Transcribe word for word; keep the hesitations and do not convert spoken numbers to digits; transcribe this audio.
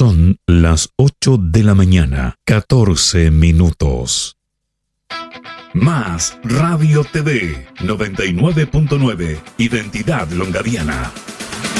Son las ocho de la mañana, catorce minutos. Más Radio T V noventa y nueve punto nueve, Identidad Longaviana.